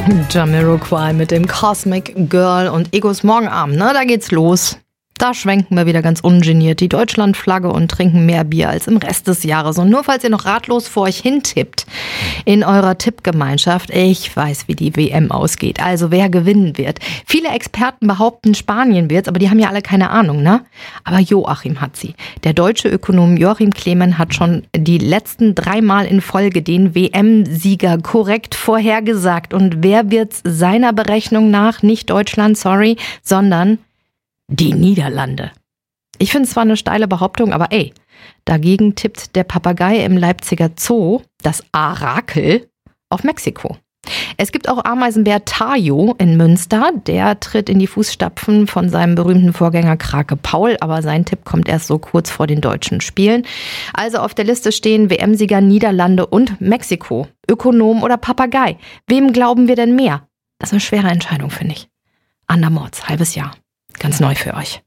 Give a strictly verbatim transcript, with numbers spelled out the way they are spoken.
Jamiroquai mit dem Cosmic Girl und Egos Morgenabend, ne? Da geht's los. Da schwenken wir wieder ganz ungeniert die Deutschlandflagge und trinken mehr Bier als im Rest des Jahres. Und nur falls ihr noch ratlos vor euch hintippt in eurer Tippgemeinschaft, ich weiß, wie die W M ausgeht, also wer gewinnen wird. Viele Experten behaupten, Spanien wird's, aber die haben ja alle keine Ahnung, ne? Aber Joachim hat sie. Der deutsche Ökonom Joachim Kleemann hat schon die letzten dreimal in Folge den W M-Sieger korrekt vorhergesagt. Und wer wird's seiner Berechnung nach, nicht Deutschland, sorry, sondern die Niederlande. Ich finde es zwar eine steile Behauptung, aber ey, dagegen tippt der Papagei im Leipziger Zoo, das Arakel, auf Mexiko. Es gibt auch Ameisenbär Tayo in Münster, der tritt in die Fußstapfen von seinem berühmten Vorgänger Krake Paul, aber sein Tipp kommt erst so kurz vor den deutschen Spielen. Also auf der Liste stehen W M-Sieger Niederlande und Mexiko. Ökonom oder Papagei? Wem glauben wir denn mehr? Das ist eine schwere Entscheidung, finde ich. Andermords, halbes Jahr. Ganz neu für euch.